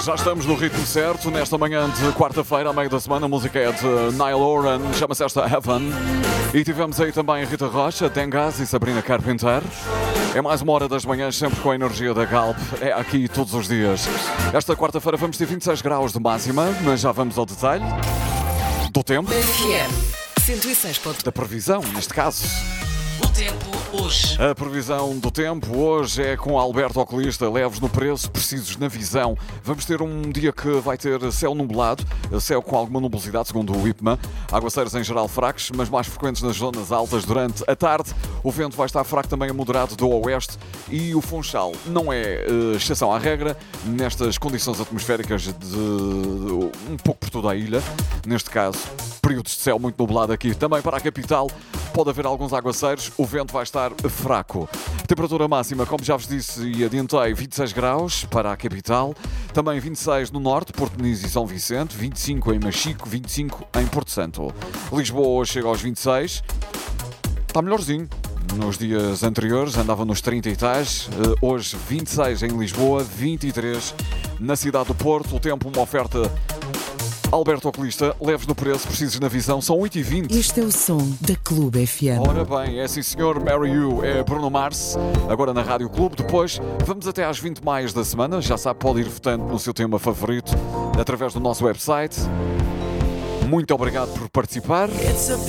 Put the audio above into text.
Já estamos no ritmo certo, nesta manhã de quarta-feira, a meio da semana. A música é de Niall Horan, chama-se esta Heaven. E tivemos aí também Rita Rocha, Tengas e Sabrina Carpenter. É mais uma hora das manhãs, sempre com a energia da Galp. É aqui todos os dias. Esta quarta-feira vamos ter 26 graus de máxima, mas já vamos ao detalhe do tempo. FM 106. Da previsão, neste caso. O tempo hoje. A previsão do tempo hoje é com Alberto Oculista, leves no preço, precisos na visão. Vamos ter um dia que vai ter céu nublado, céu com alguma nubosidade, segundo o IPMA. Aguaceiros em geral fracos, mas mais frequentes nas zonas altas durante a tarde. O vento vai estar fraco também a moderado do oeste e o Funchal não é exceção à regra nestas condições atmosféricas de um pouco por toda a ilha. Neste caso, períodos de céu muito nublado aqui. Também para a capital pode haver alguns aguaceiros, o vento vai estar fraco. Temperatura máxima, como já vos disse e adiantei, 26 graus para a capital. Também 26 no norte, Porto Muniz e São Vicente, 25 em Machico, 25 em Porto Santo. Lisboa hoje chega aos 26. Está melhorzinho. Nos dias anteriores andava nos 30 e tais. Hoje 26 em Lisboa, 23 na cidade do Porto. O tempo, uma oferta Alberto Oculista, leves no preço, precisos na visão. São 8h20. Este é o som da Clube FM. Ora bem, é sim senhor, Mary You, é Bruno Mars, agora na Rádio Clube. Depois vamos até às 20 maias da semana. Já sabe, pode ir votando no seu tema favorito através do nosso website. Muito obrigado por participar.